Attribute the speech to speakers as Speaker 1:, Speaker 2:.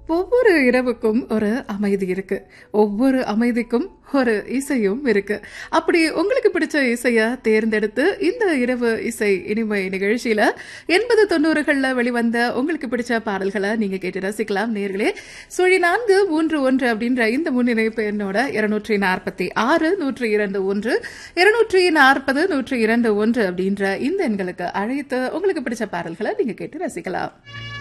Speaker 1: ஒவ்வொரு இரவுக்கும் ஒரு அமைதி இருக்கு. ஒவ்வொரு அமைதிக்கும் ஒரு இசையும் இருக்கு. அப்படி உங்களுக்கு பிடிச்ச இசைய தேர்ந்தெடுத்து இந்த இரவு இசை இனிமை நிகழ்ச்சியில 80 90களில் வெளிவந்த உங்களுக்கு பிடிச்ச பாடல்களை நீங்க கேட்டு ரசிக்கலாம் நேர்களே. சுழி 431 அப்படின்ற இந்த முன்னிணைப்பு எண்ணோட 246 102 240 102 அப்படின்ற இந்த எண்களுக்கு அழைத்து உங்களுக்கு பிடிச்ச பாடல்களை நீங்க கேட்டு ரசிக்கலாம்.